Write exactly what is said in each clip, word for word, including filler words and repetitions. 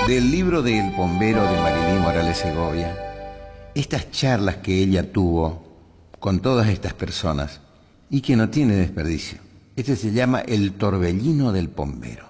Del libro de El Bombero de Marilyn Morales Segovia, estas charlas que ella tuvo con todas estas personas y que no tiene desperdicio. Este se llama El Torbellino del Bombero.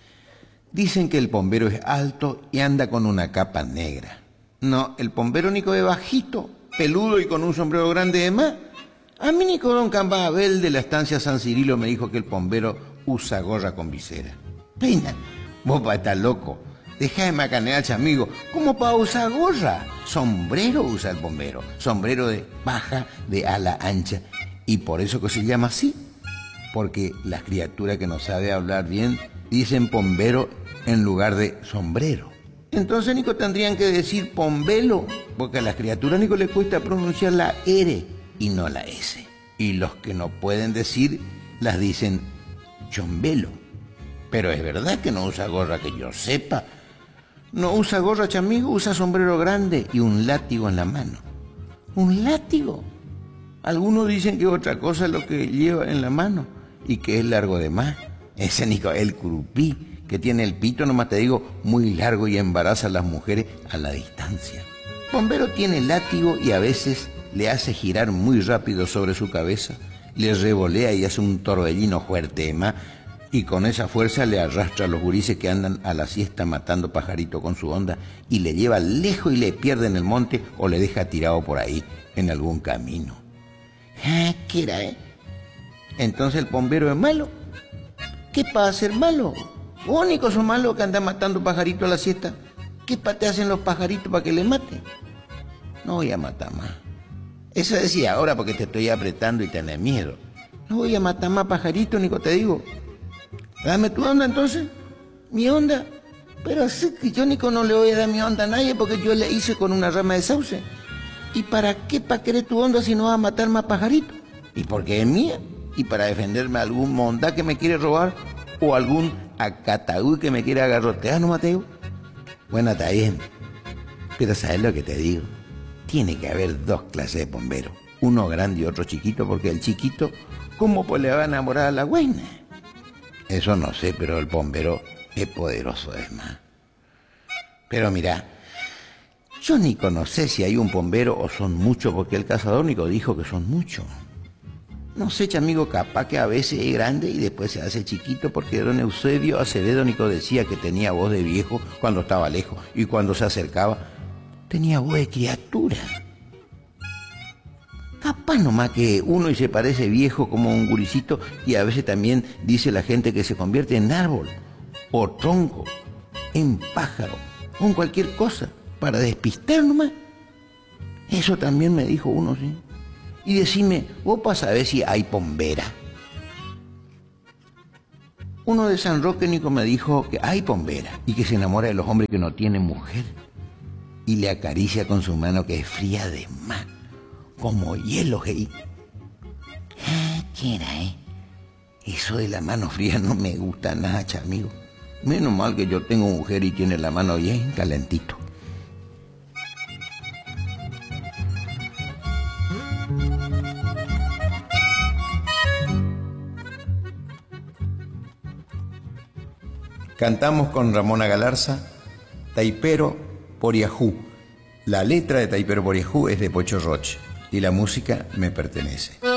Dicen que el bombero es alto y anda con una capa negra. No, el bombero Nico es bajito, peludo y con un sombrero grande de más. A mí Nico don Cambabel de la estancia San Cirilo me dijo que el bombero usa gorra con visera. Peina, vos pa' estar loco. Deja de macanear, amigo. ¿Cómo para usar gorra? Sombrero usa el bombero. Sombrero de paja de ala ancha. Y por eso que se llama así. Porque las criaturas que no saben hablar bien dicen bombero en lugar de sombrero. Entonces, Nico, tendrían que decir pombelo. Porque a las criaturas, Nico, les cuesta pronunciar la R y no la S. Y los que no pueden decir, las dicen chombelo. Pero es verdad que no usa gorra que yo sepa. No usa gorra, chamigo, usa sombrero grande y un látigo en la mano. ¿Un látigo? Algunos dicen que otra cosa es lo que lleva en la mano y que es largo de más. Ese Nico, el curupí, que tiene el pito, nomás te digo, muy largo y embaraza a las mujeres a la distancia. Bombero tiene látigo y a veces le hace girar muy rápido sobre su cabeza, le revolea y hace un torbellino fuerte más. Y con esa fuerza le arrastra a los gurises que andan a la siesta matando pajarito con su onda y le lleva lejos y le pierde en el monte o le deja tirado por ahí en algún camino. Ah, ¿qué era, eh? Entonces el bombero es malo. ¿Qué para ser malo? Único son malos que andan matando pajarito a la siesta. ¿Qué pa te hacen los pajaritos para que le maten? No voy a matar más. Eso decía ahora porque te estoy apretando y tenés miedo. No voy a matar más pajarito, Nico, te digo. Dame tu onda entonces, mi onda. Pero así que yo, Nico, no le voy a dar mi onda a nadie porque yo le hice con una rama de sauce. ¿Y para qué pa' querer tu onda si no va a matar más pajaritos? ¿Y porque es mía? ¿Y para defenderme a algún mondá que me quiere robar? ¿O algún acataúd que me quiere agarrotear, no, Mateo? Bueno, está bien. Pero ¿sabes lo que te digo? Tiene que haber dos clases de bomberos. Uno grande y otro chiquito, porque el chiquito, ¿cómo pues le va a enamorar a la güeyna? Eso no sé, pero el bombero es poderoso, es más. Pero mira, yo Nico no sé si hay un bombero o son muchos, porque el cazador Nico dijo que son muchos. No sé, amigo, capaz que a veces es grande y después se hace chiquito, porque don Eusebio Acevedo Nico decía que tenía voz de viejo cuando estaba lejos y cuando se acercaba tenía voz de criatura. Capaz nomás que uno y se parece viejo como un guricito y a veces también dice la gente que se convierte en árbol, o tronco, en pájaro, o en cualquier cosa, para despistar nomás. Eso también me dijo uno, sí. Y decime, vos para saber si hay bombera. Uno de San Roque, Nico, me dijo que hay bombera y que se enamora de los hombres que no tienen mujer y le acaricia con su mano que es fría de más. Como hielo, hey. Ah, ¿qué era, eh? Eso de la mano fría no me gusta nada, amigo. Menos mal que yo tengo mujer y tiene la mano bien calentito. Cantamos con Ramona Galarza, Taipero Poriajú. La letra de Taipero Poriajú es de Pocho Roche y la música me pertenece.